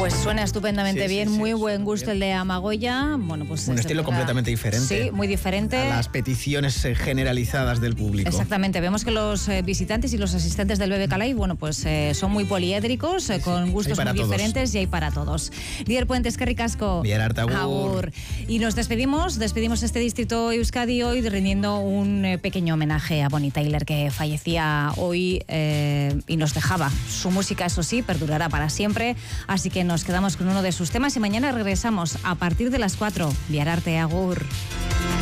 Pues suena estupendamente bien, muy buen gusto el de Amagoya. Bueno, pues un estilo completamente diferente. Sí, muy diferente. A las peticiones generalizadas del público. Exactamente, vemos que los visitantes y los asistentes del BBK Live, bueno, pues son muy poliédricos, con gustos muy diferentes y hay para todos. Dier Puentes, que ricasco. Biar arte, agur. Y nos despedimos este distrito Euskadi hoy rindiendo un pequeño homenaje a Bonnie Tyler, que fallecía hoy y nos dejaba. Su música, eso sí, perdurará para siempre, así que nos quedamos con uno de sus temas y mañana regresamos a partir de las 4. Biar arte, agur.